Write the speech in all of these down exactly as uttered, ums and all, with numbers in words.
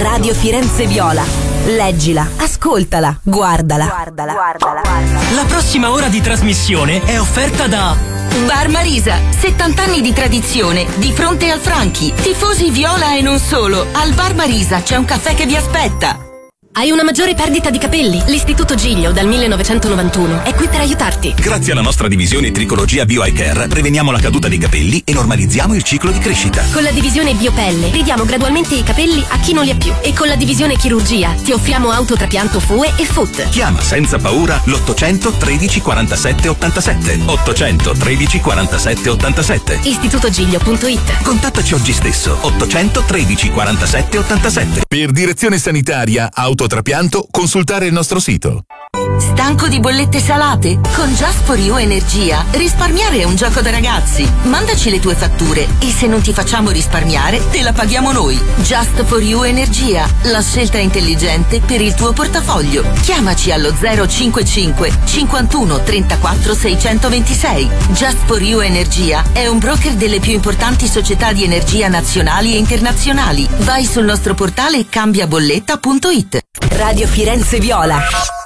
Radio Firenze Viola. Leggila, ascoltala, guardala. Guardala, guardala. La prossima ora di trasmissione è offerta da Bar Marisa, settanta anni di tradizione, di fronte al Franchi. Tifosi viola e non solo. Al Bar Marisa c'è un caffè che vi aspetta. Hai una maggiore perdita di capelli? L'Istituto Giglio dal millenovecentonovantuno è qui per aiutarti. Grazie alla nostra divisione Tricologia Bio Eye Care preveniamo la caduta dei capelli e normalizziamo il ciclo di crescita. Con la divisione Biopelle ridiamo gradualmente i capelli a chi non li ha più. E con la divisione Chirurgia ti offriamo autotrapianto F U E e F U T. Chiama senza paura l'ottocento tredici quarantasette ottantasette. ottocento tredici quarantasette ottantasette. istitutogiglio punto it. Contattaci oggi stesso. ottocento tredici quarantasette ottantasette. Per direzione sanitaria autotrapianto consultare il nostro sito. Stanco di bollette salate? Con Just for You Energia risparmiare è un gioco da ragazzi. Mandaci le tue fatture e se non ti facciamo risparmiare te la paghiamo noi. Just for You Energia, la scelta intelligente per il tuo portafoglio. Chiamaci allo zero cinquantacinque cinquantuno trentaquattro seicentoventisei. Just for You Energia è un broker delle più importanti società di energia nazionali e internazionali. Vai sul nostro portale cambiabolletta punto it. Radio Firenze Viola.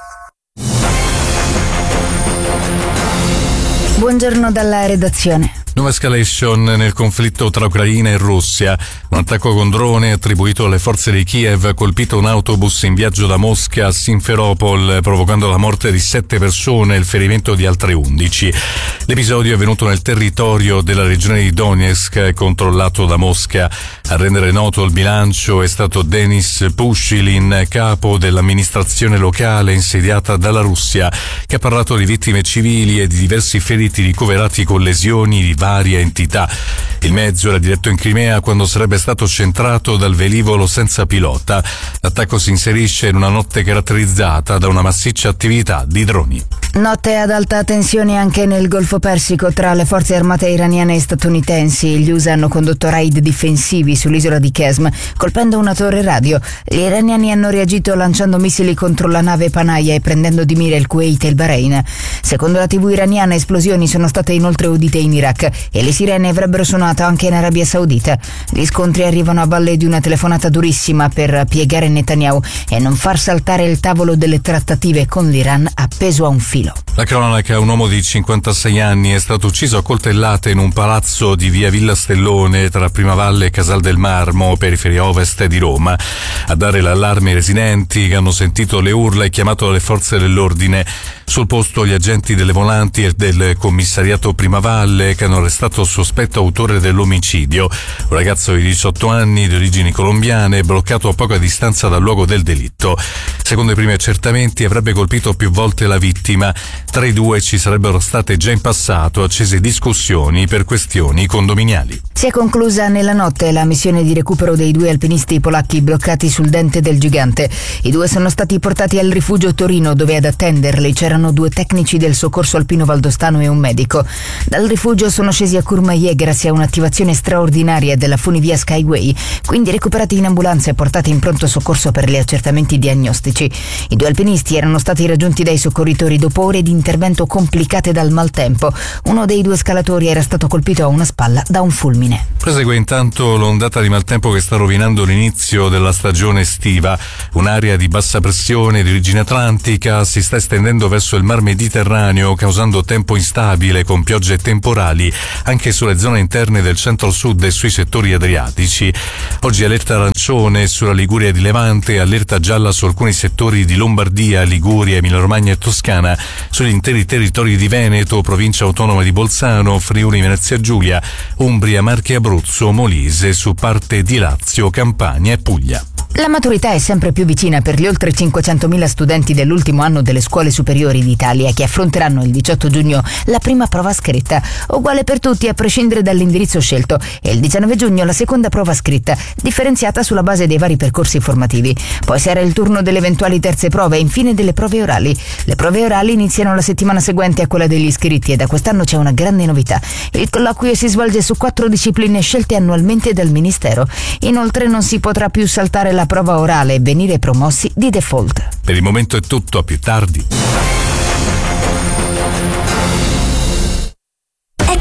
Buongiorno dalla redazione. Nuova escalation nel conflitto tra Ucraina e Russia. Un attacco con drone attribuito alle forze di Kiev ha colpito un autobus in viaggio da Mosca a Simferopol, provocando la morte di sette persone e il ferimento di altre undici. L'episodio è avvenuto nel territorio della regione di Donetsk, controllato da Mosca. A rendere noto il bilancio è stato Denis Pushilin, capo dell'amministrazione locale insediata dalla Russia, che ha parlato di vittime civili e di diversi feriti ricoverati con lesioni di varie entità. Il mezzo era diretto in Crimea quando sarebbe stato centrato dal velivolo senza pilota. L'attacco si inserisce in una notte caratterizzata da una massiccia attività di droni. Notte ad alta tensione anche nel Golfo Persico tra le forze armate iraniane e statunitensi. Gli U S A hanno condotto raid difensivi sull'isola di Qesm, colpendo una torre radio. Gli iraniani hanno reagito lanciando missili contro la nave Panaia e prendendo di mira il Kuwait e il Bahrain. Secondo la tivù iraniana, esplosioni sono state inoltre udite in Iraq e le sirene avrebbero suonato anche in Arabia Saudita. Gli scontri arrivano a valle di una telefonata durissima per piegare Netanyahu e non far saltare il tavolo delle trattative con l'Iran appeso a un filo. La cronaca: un uomo di cinquantasei anni è stato ucciso a coltellate in un palazzo di via Villa Stellone tra Primavalle e Casal del Marmo, periferia ovest di Roma. A dare l'allarme i residenti che hanno sentito le urla e chiamato le forze dell'ordine. Sul posto gli agenti delle volanti e del commissariato Primavalle, che hanno arrestato il sospetto autore dell'omicidio, un ragazzo di diciotto anni di origini colombiane, bloccato a poca distanza dal luogo del delitto. Secondo i primi accertamenti avrebbe colpito più volte la vittima. Tra i due ci sarebbero state già in passato accese discussioni per questioni condominiali. Si è conclusa nella notte la missione di recupero dei due alpinisti polacchi bloccati sul Dente del Gigante. I due sono stati portati al rifugio Torino, dove ad attenderli c'erano due tecnici del soccorso alpino valdostano e un medico. Dal rifugio sono scesi a Courmayeur grazie a un'attivazione straordinaria della funivia Skyway, quindi recuperati in ambulanza e portati in pronto soccorso per gli accertamenti diagnostici. I due alpinisti erano stati raggiunti dai soccorritori dopo ore di intervento complicate dal maltempo. Uno dei due scalatori era stato colpito a una spalla da un fulmine. Prosegue intanto l'ondata di maltempo che sta rovinando l'inizio della stagione estiva. Un'area di bassa pressione di origine atlantica si sta estendendo verso il mar Mediterraneo, causando tempo instabile con piogge temporali anche sulle zone interne del centro-sud e sui settori adriatici. Oggi allerta arancione sulla Liguria di Levante, allerta gialla su alcuni settori di Lombardia, Liguria, Emilia-Romagna e Toscana, sugli interi territori di Veneto, provincia autonoma di Bolzano, Friuli, Venezia Giulia, Umbria, Marche e Abruzzo, Molise, su parte di Lazio, Campania e Puglia. La maturità è sempre più vicina per gli oltre cinquecentomila studenti dell'ultimo anno delle scuole superiori d'Italia che affronteranno il diciotto giugno la prima prova scritta, uguale per tutti a prescindere dall'indirizzo scelto, e il diciannove giugno la seconda prova scritta, differenziata sulla base dei vari percorsi formativi. Poi sarà il turno delle eventuali terze prove e infine delle prove orali. Le prove orali iniziano la settimana seguente a quella degli iscritti e da quest'anno c'è una grande novità. Il colloquio si svolge su quattro discipline scelte annualmente dal Ministero. Inoltre non si potrà più saltare la prova orale e venire promossi di default. Per il momento è tutto, a più tardi.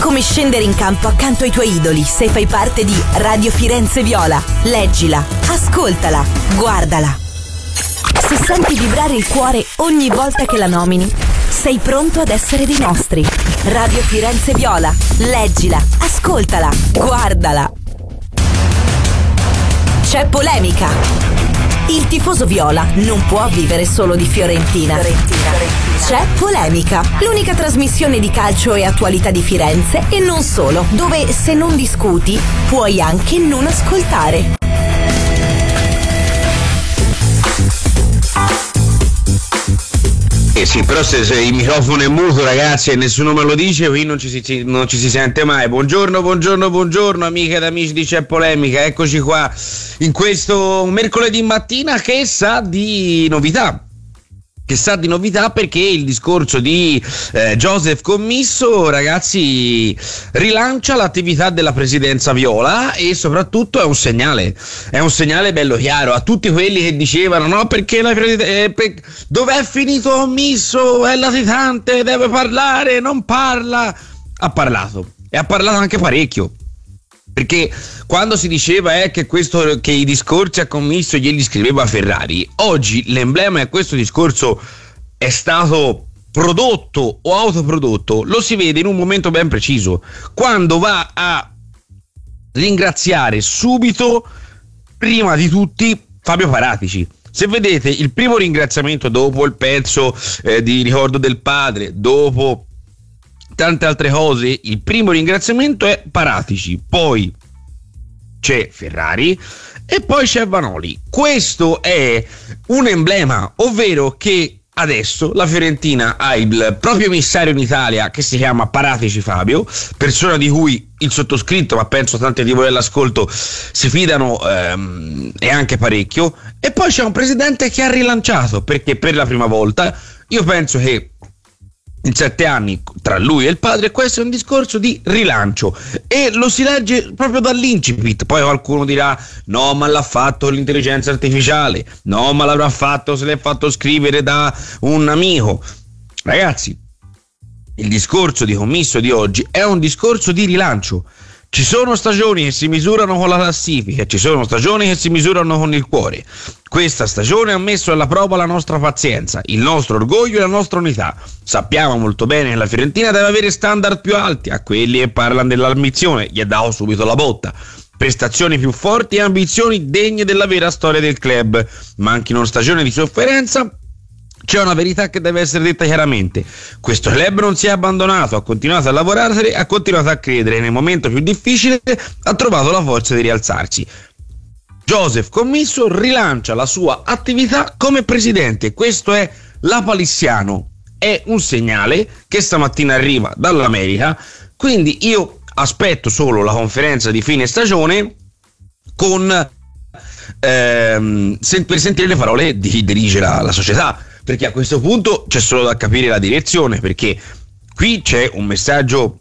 come scendere in campo accanto ai tuoi idoli se fai parte di Radio Firenze Viola. Leggila, ascoltala, guardala. Se senti vibrare il cuore ogni volta che la nomini, sei pronto ad essere dei nostri. Radio Firenze Viola. Leggila, ascoltala, guardala. C'è polemica. Il tifoso viola non può vivere solo di Fiorentina. C'è polemica. L'unica trasmissione di calcio e attualità di Firenze e non solo, dove se non discuti puoi anche non ascoltare. Eh sì, però se, se il microfono è muto, ragazzi, e nessuno me lo dice, qui non ci, si, non ci si sente mai. Buongiorno, buongiorno, buongiorno, amiche ed amici di C'è Polemica. Eccoci qua in questo mercoledì mattina che sa di novità. Che sa di novità perché il discorso di eh, Joseph Commisso, ragazzi, rilancia l'attività della presidenza viola e soprattutto è un segnale, è un segnale bello chiaro a tutti quelli che dicevano no perché la eh, per, dov'è finito Commisso, è latitante, deve parlare, non parla. Ha parlato e ha parlato anche parecchio. Perché quando si diceva eh, che, questo, che i discorsi a Commisso glieli scriveva Ferrari, oggi l'emblema di questo discorso è stato prodotto o autoprodotto, lo si vede in un momento ben preciso, quando va a ringraziare subito, prima di tutti, Fabio Paratici. Se vedete il primo ringraziamento dopo il pezzo eh, di ricordo del padre, dopo tante altre cose, il primo ringraziamento è Paratici, poi c'è Ferrari e poi c'è Vanoli. Questo è un emblema, ovvero che adesso la Fiorentina ha il proprio emissario in Italia che si chiama Paratici Fabio, persona di cui il sottoscritto, ma penso tanti di voi all'ascolto si fidano ehm, e anche parecchio, e poi c'è un presidente che ha rilanciato, perché per la prima volta io penso che in sette anni tra lui e il padre questo è un discorso di rilancio e lo si legge proprio dall'incipit. Poi qualcuno dirà no ma l'ha fatto l'intelligenza artificiale, no ma l'avrà fatto se l'è fatto scrivere da un amico. Ragazzi, il discorso di Commisso di oggi è un discorso di rilancio. Ci sono stagioni che si misurano con la classifica, ci sono stagioni che si misurano con il cuore. Questa stagione ha messo alla prova la nostra pazienza, il nostro orgoglio e la nostra unità. Sappiamo molto bene che la Fiorentina deve avere standard più alti, a quelli che parlano dell'ambizione gli ha dato subito la botta. Prestazioni più forti e ambizioni degne della vera storia del club, ma anche in una stagione di sofferenza c'è una verità che deve essere detta chiaramente. Questo club non si è abbandonato, ha continuato a lavorare, ha continuato a credere e nel momento più difficile ha trovato la forza di rialzarsi. Joseph Commisso rilancia la sua attività come presidente. Questo è lapalissiano, è un segnale che stamattina arriva dall'America, quindi io aspetto solo la conferenza di fine stagione con ehm, per sentire le parole di chi dirige la, la società, perché a questo punto c'è solo da capire la direzione, perché qui c'è un messaggio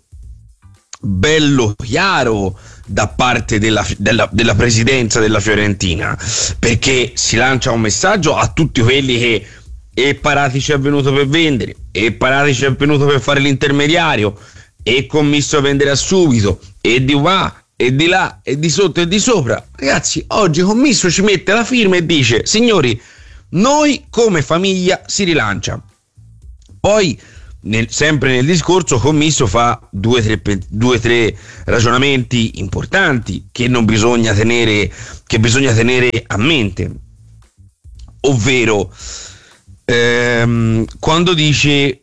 bello chiaro da parte della, della, della presidenza della Fiorentina, perché si lancia un messaggio a tutti quelli che e Paratici è venuto per vendere, e Paratici è venuto per fare l'intermediario, e Commisso venderà subito, e di qua e di là e di sotto e di sopra. Ragazzi, oggi Commisso ci mette la firma e dice signori, noi come famiglia si rilancia. Poi nel, sempre nel discorso Commisso fa due tre, due, tre ragionamenti importanti che non bisogna tenere, che bisogna tenere a mente, ovvero ehm, quando dice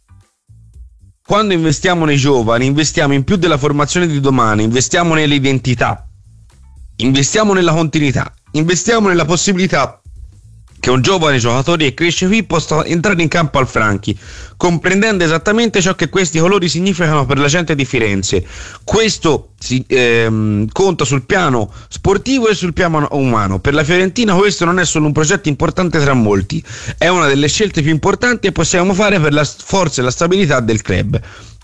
quando investiamo nei giovani investiamo in più della formazione di domani, investiamo nell'identità, investiamo nella continuità, investiamo nella possibilità che un giovane giocatore che cresce qui possa entrare in campo al Franchi, comprendendo esattamente ciò che questi colori significano per la gente di Firenze. Questo si ehm, conta sul piano sportivo e sul piano umano. Per la Fiorentina questo non è solo un progetto importante tra molti, è una delle scelte più importanti che possiamo fare per la forza e la stabilità del club.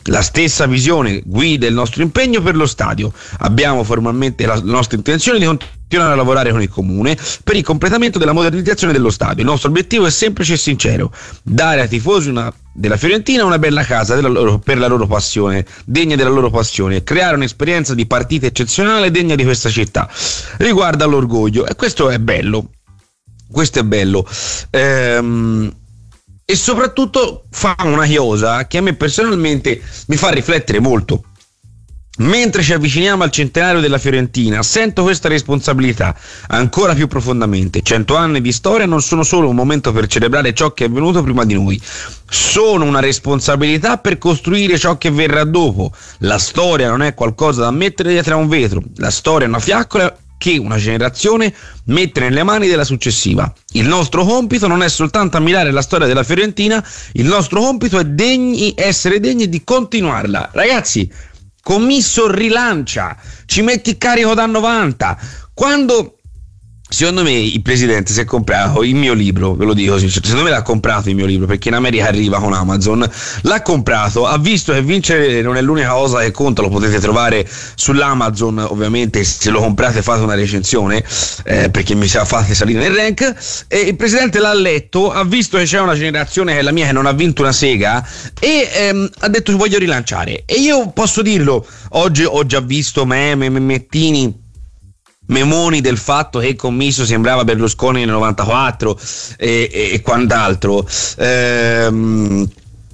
La stessa visione guida il nostro impegno per lo stadio. Abbiamo formalmente la nostra intenzione di continuare a lavorare con il Comune per il completamento della modernizzazione dello stadio. Il nostro obiettivo è semplice e sincero: dare ai tifosi una, della Fiorentina una bella casa della loro, per la loro passione, degna della loro passione, creare un'esperienza di partita eccezionale degna di questa città. Riguarda l'orgoglio, e questo è bello. Questo è bello. Ehm, e soprattutto fa una chiosa che a me personalmente mi fa riflettere molto. Mentre ci avviciniamo al centenario della Fiorentina, sento questa responsabilità ancora più profondamente. Cento anni di storia non sono solo un momento per celebrare ciò che è avvenuto prima di noi, sono una responsabilità per costruire ciò che verrà dopo. La storia non è qualcosa da mettere dietro a un vetro, la storia è una fiaccola che una generazione mette nelle mani della successiva. Il nostro compito non è soltanto ammirare la storia della Fiorentina, il nostro compito è degni, essere degni di continuarla. Ragazzi, Commisso rilancia, ci metti il carico da novanta. Quando, secondo me, il presidente si è comprato il mio libro, ve lo dico sinceramente, secondo me l'ha comprato il mio libro, perché in America arriva con Amazon, l'ha comprato, ha visto che vincere non è l'unica cosa che conta, lo potete trovare sull'Amazon, ovviamente se lo comprate fate una recensione, eh, perché mi sa fate salire nel rank, e il presidente l'ha letto, ha visto che c'è una generazione che è la mia che non ha vinto una sega e ehm, ha detto voglio rilanciare. E io posso dirlo, oggi ho già visto meme, memettini, memoni del fatto che Commisso sembrava Berlusconi nel novantaquattro e, e, e quant'altro, ehm,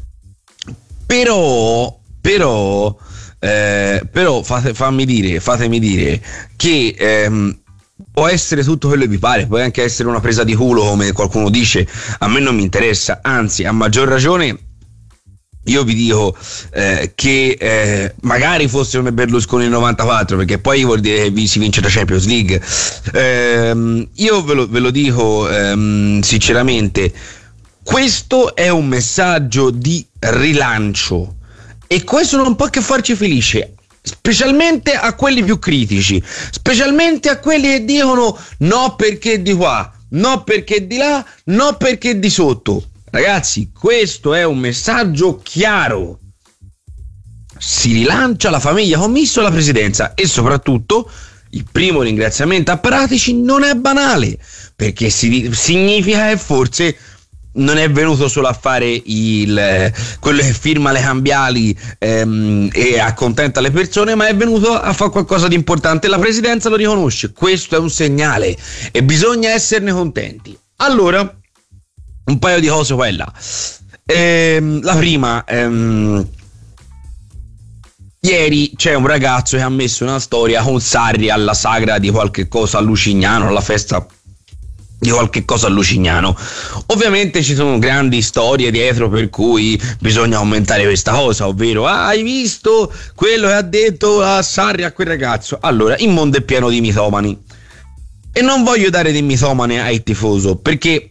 però però eh, però fate, fammi dire fatemi dire che ehm, può essere tutto quello che vi pare, può anche essere una presa di culo come qualcuno dice, a me non mi interessa, anzi a maggior ragione io vi dico eh, che eh, magari fosse come Berlusconi nel novantaquattro, perché poi vuol dire che si vince la Champions League. Eh, io ve lo, ve lo dico ehm, sinceramente, questo è un messaggio di rilancio e questo non può che farci felice, specialmente a quelli più critici, specialmente a quelli che dicono no perché di qua, no perché di là, no perché di sotto. Ragazzi, questo è un messaggio chiaro. Si rilancia la famiglia Commisso alla presidenza e soprattutto il primo ringraziamento a Paratici non è banale, perché si, significa che forse non è venuto solo a fare il quello che firma le cambiali ehm, e accontenta le persone, ma è venuto a fare qualcosa di importante. La presidenza lo riconosce, questo è un segnale e bisogna esserne contenti. Allora, un paio di cose qua e là. Ehm, la prima, ehm, ieri c'è un ragazzo che ha messo una storia con Sarri alla sagra di qualche cosa a Lucignano, alla festa di qualche cosa a Lucignano. Ovviamente ci sono grandi storie dietro per cui bisogna aumentare questa cosa, ovvero ah, hai visto quello che ha detto a Sarri a quel ragazzo. Allora, il mondo è pieno di mitomani e non voglio dare di mitomane ai tifoso, perché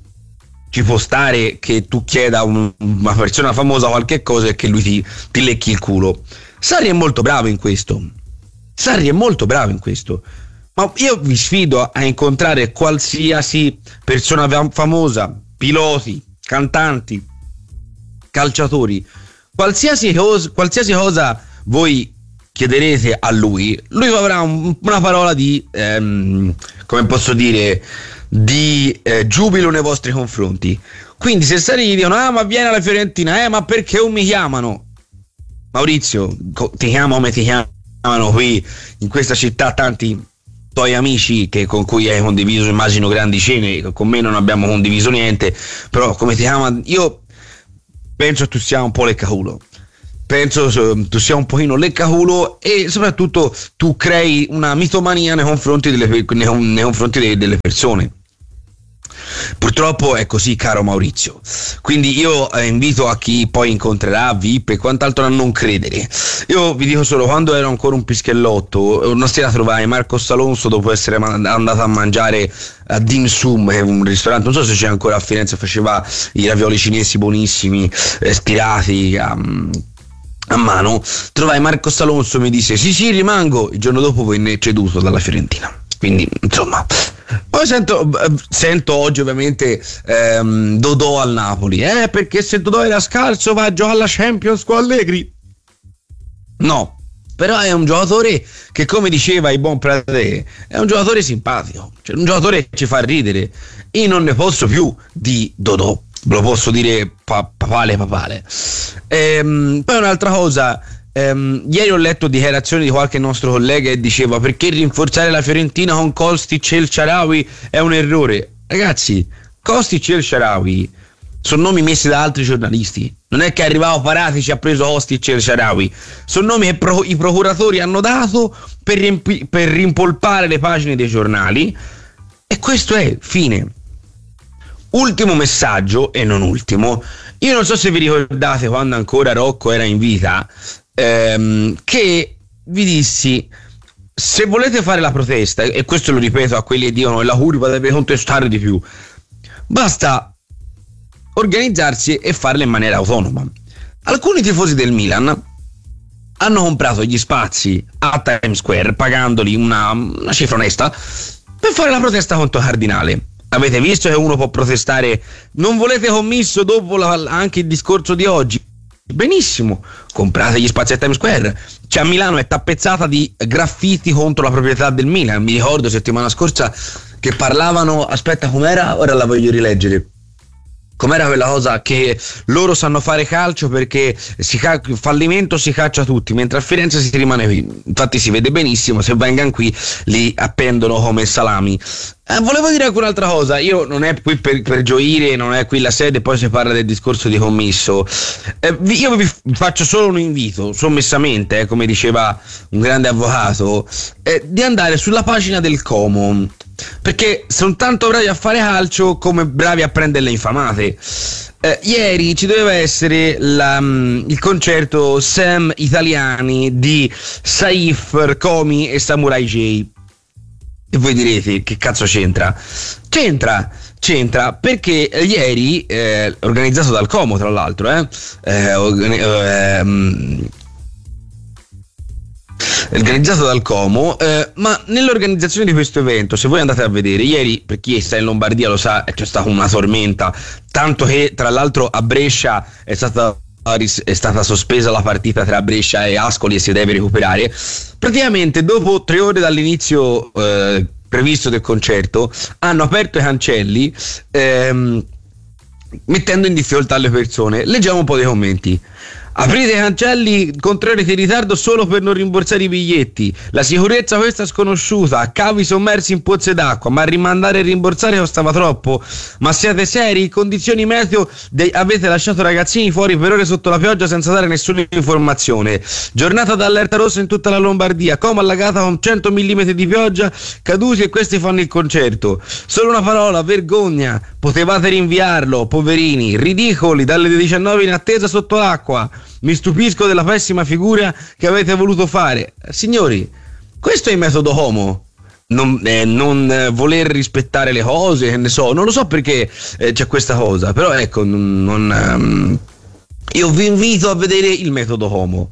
ci può stare che tu chieda a un, una persona famosa qualche cosa e che lui ti, ti lecchi il culo. Sarri è molto bravo in questo. Sarri è molto bravo in questo. Ma io vi sfido a incontrare qualsiasi persona famosa, piloti, cantanti, calciatori, qualsiasi cosa, qualsiasi cosa voi chiederete a lui, lui avrà un, una parola di, ehm, come posso dire, di eh, giubilo nei vostri confronti. Quindi se Sarri gli dicono ah ma vieni alla Fiorentina, eh ma perché non mi chiamano? Maurizio, ti chiamo come ti chiamano qui in questa città tanti tuoi amici che con cui hai condiviso immagino grandi cene, con me non abbiamo condiviso niente, però come ti chiamano? Io penso tu sia un po' leccaculo, penso tu sia un pochino leccaculo e soprattutto tu crei una mitomania nei confronti delle, nei, nei confronti delle, delle persone. Purtroppo è così, caro Maurizio. Quindi io eh, invito a chi poi incontrerà V I P e quant'altro a non credere. Io vi dico solo, quando ero ancora un pischellotto, una sera trovai Marcos Alonso dopo essere man- andato a mangiare a Dim Sum, che è un ristorante, non so se c'è ancora a Firenze, faceva i ravioli cinesi buonissimi, eh, stirati a, a mano. Trovai Marcos Alonso, mi disse sì sì rimango, il giorno dopo venne ceduto dalla Fiorentina. Quindi insomma, poi sento, sento oggi ovviamente ehm, Dodò al Napoli, eh perché se Dodò era scarso va a giocare alla Champions con Allegri. No, però è un giocatore che, come diceva il buon Prate, è un giocatore simpatico, cioè un giocatore che ci fa ridere. Io non ne posso più di Dodò, ve lo posso dire pa- papale papale. Ehm, poi un'altra cosa, ehm, ieri ho letto dichiarazioni di qualche nostro collega e diceva: perché rinforzare la Fiorentina con Kostic e El Shaarawy è un errore. Ragazzi, Kostic e El Shaarawy sono nomi messi da altri giornalisti, non è che è arrivato Paratici e ha preso Kostic e El Shaarawy, sono nomi che pro- i procuratori hanno dato per, riempi- per rimpolpare le pagine dei giornali, e questo è, fine. Ultimo messaggio, e non ultimo, io non so se vi ricordate quando ancora Rocco era in vita, ehm, che vi dissi: se volete fare la protesta, e questo lo ripeto a quelli che dicono che la curva deve contestare di più, basta organizzarsi e farla in maniera autonoma. Alcuni tifosi del Milan hanno comprato gli spazi a Times Square pagandoli una, una cifra onesta per fare la protesta contro Cardinale. Avete visto che uno può protestare: non volete commisso dopo la, anche il discorso di oggi? Benissimo, comprate gli spazi a Times Square. Cioè, a Milano è tappezzata di graffiti contro la proprietà del Milan. Mi ricordo settimana scorsa che parlavano, aspetta, com'era? Ora la voglio rileggere. Com'era quella cosa che loro sanno fare calcio perché si ca- fallimento si caccia tutti, mentre a Firenze si rimane qui. Infatti si vede benissimo, se vengono qui li appendono come salami. Eh, volevo dire anche un'altra cosa, io non è qui per, per gioire, non è qui la sede, poi si parla del discorso di commisso. Eh, vi, io vi faccio solo un invito, sommessamente, eh, come diceva un grande avvocato, eh, di andare sulla pagina del Como, perché sono tanto bravi a fare calcio come bravi a prendere le infamate. Eh, ieri ci doveva essere la, um, il concerto Sam Italiani di Saif, Comi e Samurai J. E voi direte: che cazzo c'entra? C'entra, c'entra perché ieri, eh, organizzato dal Como tra l'altro, eh, eh, organi- eh, um, organizzato dal Como, eh, ma nell'organizzazione di questo evento, se voi andate a vedere, ieri, per chi sta in Lombardia lo sa, c'è stata una tormenta, tanto che tra l'altro a Brescia è stata è stata sospesa la partita tra Brescia e Ascoli e si deve recuperare. Praticamente dopo tre ore dall'inizio eh, previsto del concerto hanno aperto i cancelli, ehm, mettendo in difficoltà le persone. Leggiamo un po' dei commenti. Aprite i cancelli con tre ore di ritardo solo per non rimborsare i biglietti. La sicurezza questa sconosciuta, cavi sommersi in pozze d'acqua, ma rimandare e rimborsare costava troppo. Ma siete seri? Condizioni meteo de- avete lasciato ragazzini fuori per ore sotto la pioggia senza dare nessuna informazione. Giornata d'allerta rossa in tutta la Lombardia, Como allagata con cento millimetri di pioggia caduti e questi fanno il concerto. Solo una parola: vergogna. Potevate rinviarlo, poverini, ridicoli, dalle diciannove in attesa sotto l'acqua. Mi stupisco della pessima figura che avete voluto fare. Signori, questo è il metodo Como. Non, eh, non eh, voler rispettare le cose, che ne so, non lo so perché eh, c'è questa cosa, però ecco, non, non, um, io vi invito a vedere il metodo Como.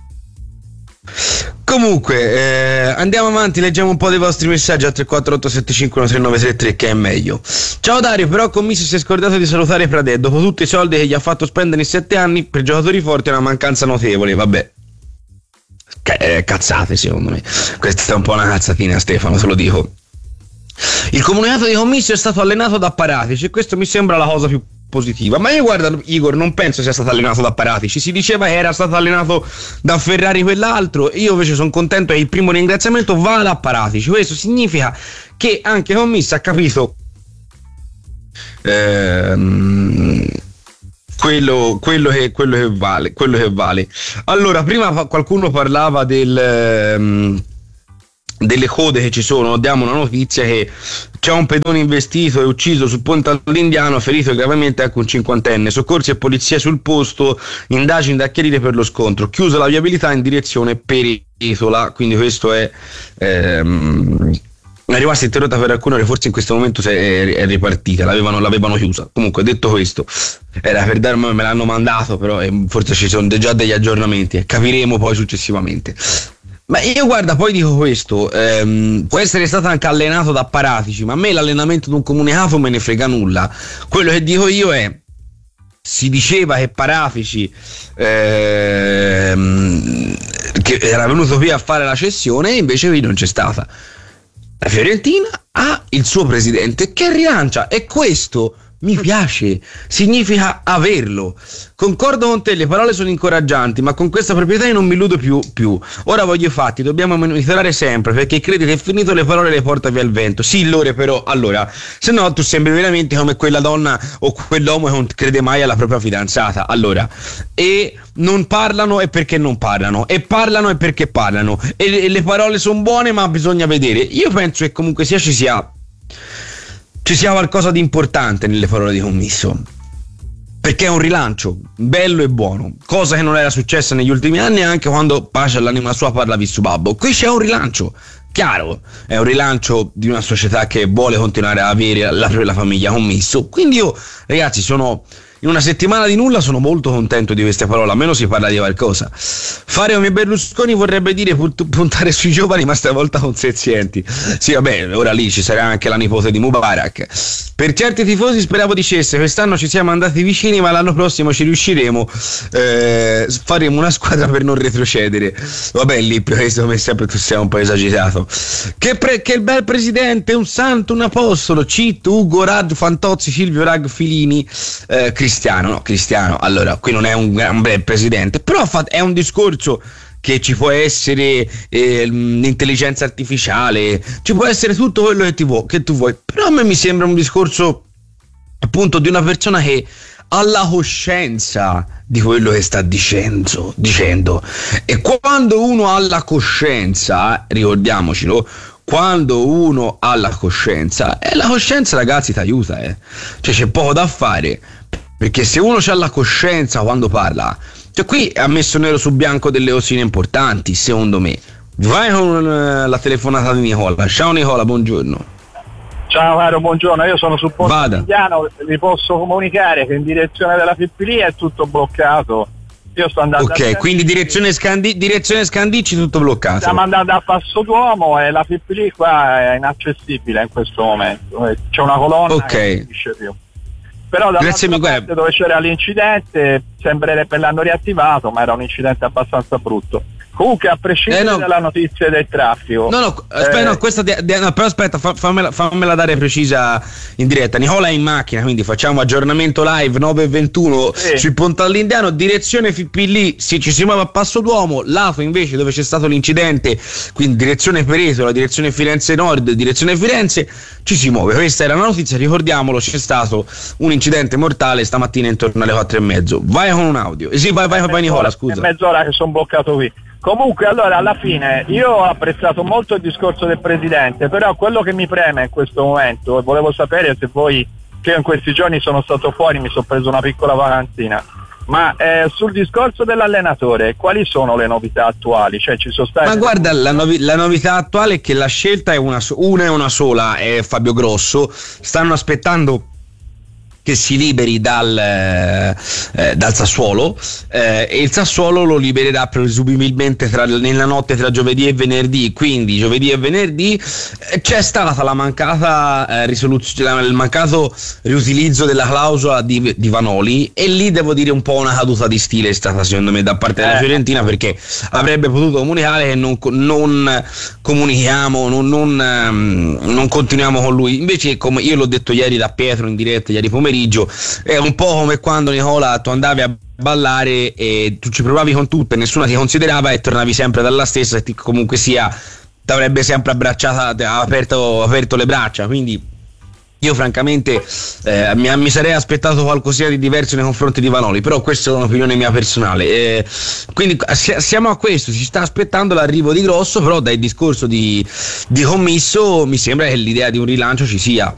Comunque, eh, andiamo avanti, leggiamo un po' dei vostri messaggi al tre quattro otto sette cinque uno tre nove tre tre, che è meglio. Ciao Dario, però Commisso si è scordato di salutare Pradè. Dopo tutti i soldi che gli ha fatto spendere in sette anni, per giocatori forti è una mancanza notevole. Vabbè, C- eh, cazzate secondo me. Questa è un po' una cazzatina, Stefano, te lo dico. Il comunicato di Commisso è stato allenato da Paratici e questo mi sembra la cosa più positiva. Ma io, guarda Igor, non penso sia stato allenato da Paratici. Si diceva che era stato allenato da Ferrari quell'altro, e io invece sono contento che il primo ringraziamento va da Paratici. Questo significa che anche Commisso ha capito ehm, quello, quello, che, quello che vale quello che vale. Allora, prima qualcuno parlava del ehm, delle code che ci sono. Diamo una notizia che c'è un pedone investito e ucciso sul ponte all'Indiano, ferito gravemente anche un cinquantenne. Soccorsi e polizia sul posto, indagini da chiarire per lo scontro, chiusa la viabilità in direzione Peritola. Quindi questo è ehm, è rimasta interrotta per alcune ore, forse in questo momento è, è ripartita, l'avevano, l'avevano chiusa. Comunque, detto questo, era per darmi, me l'hanno mandato, però eh, forse ci sono già degli aggiornamenti e capiremo poi successivamente. Ma io, guarda, poi dico questo, ehm, può essere stato anche allenato da Paratici, ma a me l'allenamento di un comunicato me ne frega nulla. Quello che dico io è: si diceva che Paratici ehm, che era venuto qui a fare la cessione e invece qui non c'è stata. La Fiorentina ha il suo presidente che rilancia e questo mi piace, significa averlo. Concordo con te, le parole sono incoraggianti, ma con questa proprietà io non mi illudo più, più. Ora voglio fatti, dobbiamo monitorare sempre, perché il credito è finito, le parole le porta via il vento. Sì, Lore, però, allora, se no tu sembri veramente come quella donna o quell'uomo che non crede mai alla propria fidanzata. Allora, e non parlano e perché non parlano, e parlano e perché parlano, e, e le parole sono buone ma bisogna vedere. Io penso che comunque sia ci sia ci sia qualcosa di importante nelle parole di Commisso, perché è un rilancio bello e buono, cosa che non era successa negli ultimi anni, anche quando pace all'anima sua parlavi su babbo. Qui c'è un rilancio chiaro, è un rilancio di una società che vuole continuare a avere la, la famiglia Commisso. Quindi io, ragazzi, sono in una settimana di nulla, sono molto contento di queste parole, almeno si parla di qualcosa. Fare come Berlusconi vorrebbe dire puntare sui giovani, ma stavolta con senzienti. Sì, vabbè, ora lì ci sarà anche la nipote di Mubarak. Per certi tifosi speravo dicesse: quest'anno ci siamo andati vicini, ma l'anno prossimo ci riusciremo, eh, faremo una squadra per non retrocedere. Vabbè, lì questo come sempre tu sei un po' esagerato. Che, pre- che bel presidente, un santo, un apostolo. Cito Ugo Rad Fantozzi, Silvio Rag Filini, eh, Cristiano, no, Cristiano, allora qui non è un, un bel presidente, però è un discorso che ci può essere eh, l'intelligenza artificiale, ci può essere tutto quello che, ti vuoi, che tu vuoi, però a me mi sembra un discorso appunto di una persona che ha la coscienza di quello che sta dicendo, dicendo. E quando uno ha la coscienza, ricordiamocelo, quando uno ha la coscienza, e la coscienza, ragazzi, ti aiuta, eh. Cioè c'è poco da fare, perché se uno ha la coscienza quando parla, cioè qui ha messo nero su bianco delle cosine importanti, secondo me. Vai con uh, la telefonata di Nicola. Ciao Nicola, buongiorno. Ciao caro, buongiorno, io sono sul Ponte Milano, vi posso comunicare che in direzione della Fippili è tutto bloccato. Io sto andando ok, quindi direzione, Scandi- direzione Scandicci tutto bloccato. Stiamo andando a Passo Duomo e la Fippili qua è inaccessibile in questo momento. C'è una colonna okay. che non finisce più. Però da Grazie parte guarda. dove c'era l'incidente sembrerebbe l'hanno riattivato, ma era un incidente abbastanza brutto. Comunque, a prescindere eh no. dalla notizia del traffico, no, no, aspetta, eh, no, questa de, de, no, però aspetta, fa, fammela, fammela dare precisa in diretta. Nicola è in macchina, quindi facciamo aggiornamento live nove e ventuno sì. Sui Ponte all'Indiano, direzione Fippili, sì, ci si muove a Passo Duomo, lato invece dove c'è stato l'incidente, quindi direzione Peretola, direzione Firenze Nord, direzione Firenze, ci si muove. Questa era la notizia, ricordiamolo, c'è stato un incidente mortale stamattina intorno alle quattro e mezzo. Vai con un audio. Eh sì, vai, vai, vai Nicola, scusa. È mezz'ora che sono bloccato qui. Comunque, allora, alla fine io ho apprezzato molto il discorso del presidente, però quello che mi preme in questo momento, e volevo sapere se voi, che io in questi giorni sono stato fuori, mi sono preso una piccola vacanzina, ma eh, sul discorso dell'allenatore, quali sono le novità attuali? Cioè, ci sono state... Ma guarda, la, novi- la novità attuale è che la scelta è una, so- una e una sola, è Fabio Grosso. Stanno aspettando che si liberi dal, eh, dal Sassuolo eh, e il Sassuolo lo libererà presumibilmente tra, nella notte tra giovedì e venerdì. Quindi giovedì e venerdì eh, c'è stata la mancata eh, risoluzione, il mancato riutilizzo della clausola di, di Vanoli, e lì devo dire un po' una caduta di stile è stata secondo me da parte della Fiorentina, perché avrebbe potuto comunicare che non, non comunichiamo, non, non, ehm, non continuiamo con lui. Invece, come io l'ho detto ieri da Pietro in diretta ieri pomeriggio, è un po' come quando, Nicola, tu andavi a ballare e tu ci provavi con tutte, nessuna ti considerava e tornavi sempre dalla stessa, e ti, comunque sia ti avrebbe sempre abbracciata, aperto, aperto le braccia. Quindi io francamente eh, mi, mi sarei aspettato qualcosa di diverso nei confronti di Vanoli, però questa è un'opinione mia personale. Eh, quindi siamo a questo, si sta aspettando l'arrivo di Grosso, però dal discorso di, di Commisso mi sembra che l'idea di un rilancio ci sia.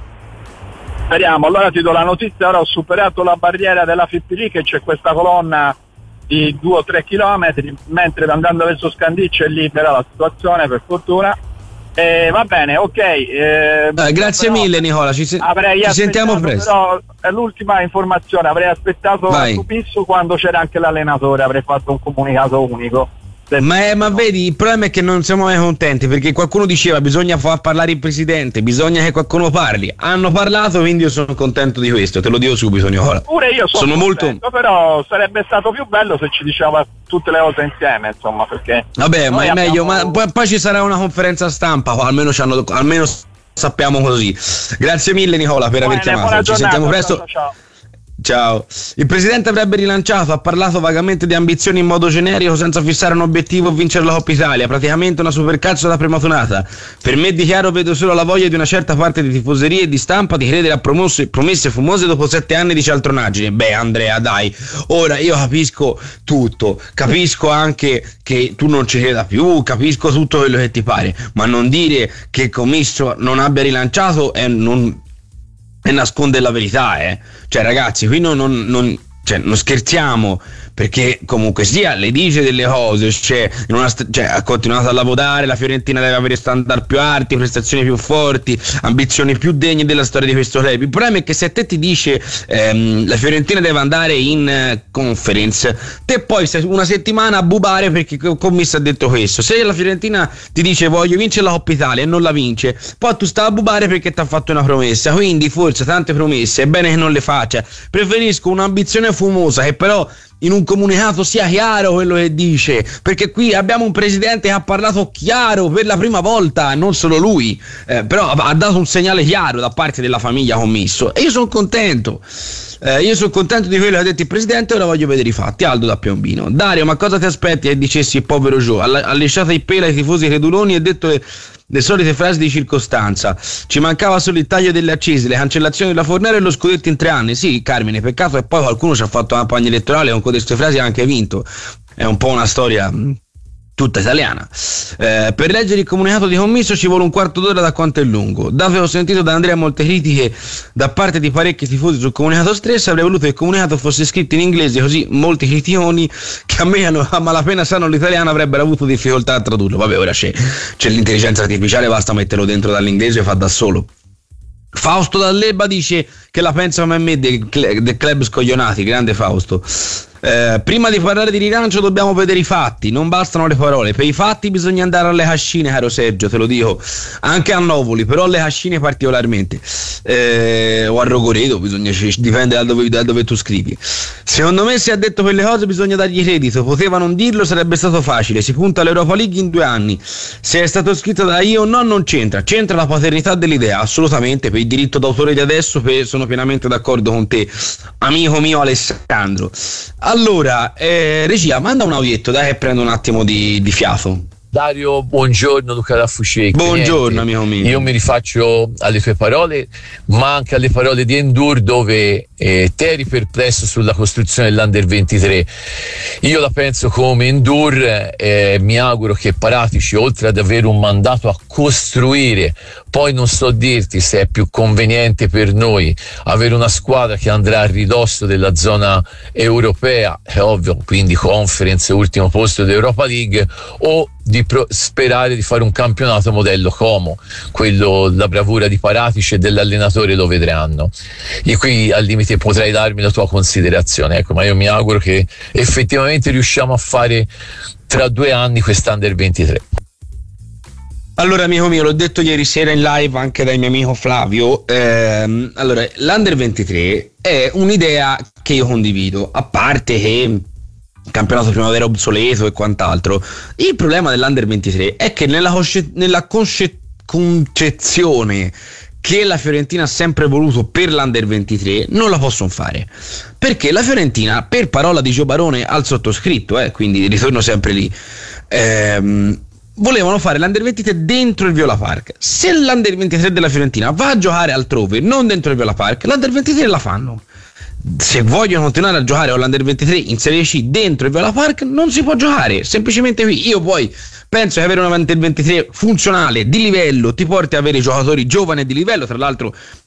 Speriamo. Allora ti do la notizia, ora ho superato la barriera della Fippili, che c'è questa colonna di due o tre chilometri, mentre andando verso Scandicci è libera la situazione, per fortuna. E va bene, ok. Eh, eh, grazie però, mille Nicola, ci, se- ci sentiamo presto. Però è l'ultima informazione, avrei aspettato a Commisso quando c'era anche l'allenatore, avrei fatto un comunicato unico. Ma, è, ma vedi, il problema è che non siamo mai contenti, perché qualcuno diceva bisogna far parlare il presidente, bisogna che qualcuno parli. Hanno parlato, quindi io sono contento di questo, te lo dico subito, Nicola. Pure io sono, sono contento, molto, però sarebbe stato più bello se ci diceva tutte le cose insieme, insomma, perché vabbè, ma è abbiamo... meglio, ma poi, poi ci sarà una conferenza stampa, almeno ci hanno, almeno sappiamo così. Grazie mille Nicola per Bene, aver chiamato, ci sentiamo presto. Ciao, ciao. Ciao. Il presidente avrebbe rilanciato, ha parlato vagamente di ambizioni in modo generico senza fissare un obiettivo, vincere la Coppa Italia, praticamente una supercazzo da prematonata. Per me di chiaro vedo solo la voglia di una certa parte di tifoserie e di stampa di credere a promesse, promesse fumose dopo sette anni di cialtronaggine. Beh Andrea, dai, ora io capisco tutto, capisco anche che tu non ci creda più, capisco tutto quello che ti pare, ma non dire che il commisso non abbia rilanciato è non... e nasconde la verità, eh. Cioè ragazzi, qui non, non, non, cioè, non scherziamo, perché comunque sia le dice delle cose, cioè, in una st- cioè ha continuato a lavorare, la Fiorentina deve avere standard più alti, prestazioni più forti, ambizioni più degne della storia di questo club. Il problema è che se te ti dice ehm, la Fiorentina deve andare in eh, conference, te poi stai una settimana a bubare perché il commisso ha detto questo. Se la Fiorentina ti dice voglio vincere la Coppa Italia e non la vince, poi tu stai a bubare perché ti ha fatto una promessa. Quindi forse tante promesse è bene che non le faccia. Preferisco un'ambizione fumosa che però in un comunicato sia chiaro quello che dice, perché qui abbiamo un presidente che ha parlato chiaro per la prima volta, non solo lui, eh, però ha dato un segnale chiaro da parte della famiglia commisso e io sono contento. Eh, io sono contento di quello che ha detto il presidente, ora voglio vedere i fatti. Aldo da Piombino. Dario, ma cosa ti aspetti che dicessi il povero Joe? Ha lisciato il pelo ai tifosi creduloni e detto le, le solite frasi di circostanza. Ci mancava solo il taglio delle accise, le cancellazioni della Fornero e lo scudetto in tre anni. Sì, Carmine, peccato che poi qualcuno ci ha fatto una campagna elettorale con queste frasi ha anche vinto. È un po' una storia tutta italiana. Eh, per leggere il comunicato di commisso ci vuole un quarto d'ora da quanto è lungo. Dato che ho sentito da Andrea molte critiche da parte di parecchi tifosi sul comunicato stesso, avrei voluto che il comunicato fosse scritto in inglese, così molti criticoni che a me a malapena sanno l'italiano avrebbero avuto difficoltà a tradurlo. Vabbè, ora c'è, c'è l'intelligenza artificiale, basta metterlo dentro dall'inglese e fa da solo. Fausto Dall'Ebba dice che la pensa come me del club scoglionati. Grande Fausto. Eh, prima di parlare di rilancio dobbiamo vedere i fatti, non bastano le parole. Per i fatti bisogna andare alle cascine, caro Sergio, te lo dico, anche a Novoli, però alle cascine particolarmente, eh, o a Rogoredo, bisogna, dipende da dove, da dove tu scrivi. Secondo me se ha detto quelle cose bisogna dargli credito, poteva non dirlo, sarebbe stato facile. Si punta all'Europa League in due anni, se è stato scritto da io o no non c'entra, c'entra la paternità dell'idea, assolutamente. Per il diritto d'autore di adesso sono pienamente d'accordo con te, amico mio Alessandro. Allora, eh, regia, manda un audietto, dai che prendo un attimo di, di fiato. Dario, buongiorno, Luca da Fucecchi. Buongiorno, amico mio. Io mi rifaccio alle tue parole, ma anche alle parole di Endur, dove eh, te eri perplesso sulla costruzione dell'Under ventitré. Io la penso come Endur, eh, mi auguro che Paratici, oltre ad avere un mandato a costruire, poi non so dirti se è più conveniente per noi avere una squadra che andrà a ridosso della zona europea, è ovvio, quindi Conference, ultimo posto dell'Europa League, o di pro- sperare di fare un campionato modello Como, quello, la bravura di Paratici e dell'allenatore lo vedranno. Io qui al limite potrei darmi la tua considerazione, ecco, ma io mi auguro che effettivamente riusciamo a fare tra due anni quest'Under ventitré. Allora, amico mio, l'ho detto ieri sera in live anche dal mio amico Flavio, ehm, allora, l'Under ventitré è un'idea che io condivido, a parte che campionato primavera obsoleto e quant'altro. Il problema dell'Under ventitré è che nella, conce- nella conce- concezione che la Fiorentina ha sempre voluto per l'Under ventitré non la possono fare, perché la Fiorentina, per parola di Gio Barone al sottoscritto, eh, quindi ritorno sempre lì, ehm, volevano fare l'Under ventitré dentro il Viola Park. Se l'Under ventitré della Fiorentina va a giocare altrove, non dentro il Viola Park, l'Under ventitré la fanno. Se vogliono continuare a giocare con l'Under ventitré in Serie C dentro il Viola Park, non si può giocare, semplicemente qui. Io poi penso che avere una Under ventitré funzionale, di livello, ti porti ad avere giocatori giovani e di livello. Tra l'altro